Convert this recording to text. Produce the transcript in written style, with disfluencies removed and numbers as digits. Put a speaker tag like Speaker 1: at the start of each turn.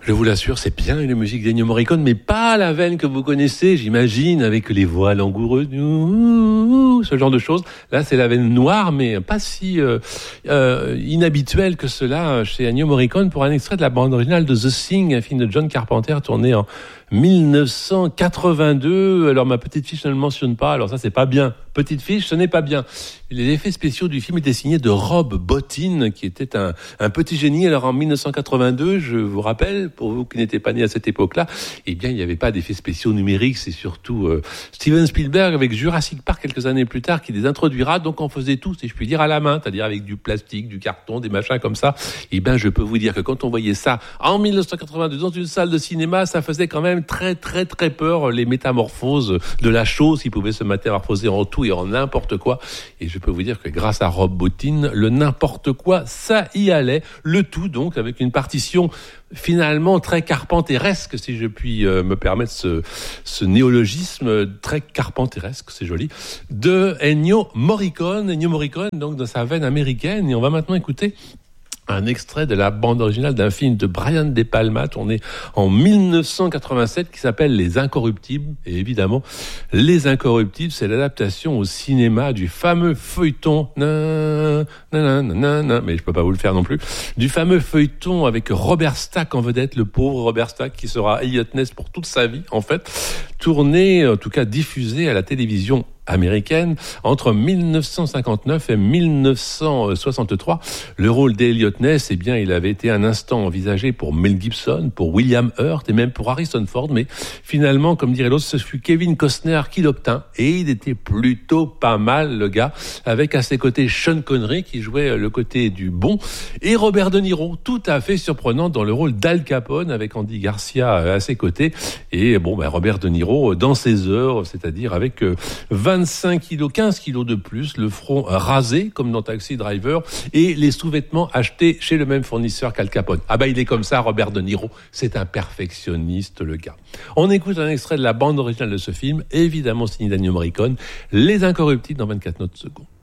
Speaker 1: Je vous l'assure, c'est bien une musique d'Ennio Morricone, mais pas la veine que vous connaissez, j'imagine, avec les voix langoureuses, ce genre de choses. Là, c'est la veine noire, mais pas si inhabituelle que cela chez Ennio Morricone, pour un extrait de la bande originale de The Thing, un film de John Carpenter tourné en 1982. Alors ma petite fiche ne le mentionne pas, alors ça c'est pas bien. Petite fiche, ce n'est pas bien. Les effets spéciaux du film étaient signés de Rob Bottin, qui était un petit génie. Alors en 1982, je vous rappelle, pour vous qui n'étiez pas nés à cette époque-là, eh bien il n'y avait pas d'effets spéciaux numériques. C'est surtout Steven Spielberg avec Jurassic Park quelques années plus tard qui les introduira. Donc on faisait tout, si je puis dire, à la main, c'est-à-dire avec du plastique, du carton, des machins comme ça. Eh bien je peux vous dire que quand on voyait ça en 1982 dans une salle de cinéma, ça faisait quand même très très très peur, les métamorphoses de la chose qui pouvait se métamorphoser en tout et en n'importe quoi. Et je peux vous dire que grâce à Rob Bottin, le n'importe quoi, ça y allait. Le tout donc avec une partition finalement très carpenteresque, si je puis me permettre ce néologisme, très carpenteresque, c'est joli, de Ennio Morricone. Ennio Morricone, donc dans sa veine américaine. Et on va maintenant écouter un extrait de la bande originale d'un film de Brian De Palma tourné en 1987 qui s'appelle Les Incorruptibles. Et évidemment, Les Incorruptibles, c'est l'adaptation au cinéma du fameux feuilleton, mais je peux pas vous le faire non plus, du fameux feuilleton avec Robert Stack en vedette, le pauvre Robert Stack qui sera Elliot Ness pour toute sa vie en fait, tourné, en tout cas diffusé à la télévision américaine entre 1959 et 1963. Le rôle d'Elliot Ness, eh bien, il avait été un instant envisagé pour Mel Gibson, pour William Hurt et même pour Harrison Ford, mais finalement, comme dirait l'autre, ce fut Kevin Costner qui l'obtint et il était plutôt pas mal, le gars, avec à ses côtés Sean Connery qui jouait le côté du bon et Robert De Niro, tout à fait surprenant dans le rôle d'Al Capone avec Andy Garcia à ses côtés et bon, Robert De Niro dans ses heures, c'est-à-dire avec 25 kilos, 15 kilos de plus, le front rasé comme dans Taxi Driver et les sous-vêtements achetés chez le même fournisseur qu'Al Capone. Ah il est comme ça, Robert De Niro, c'est un perfectionniste le gars. On écoute un extrait de la bande originale de ce film, évidemment signé d'Ennio Morricone, Les Incorruptibles dans 24 notes secondes.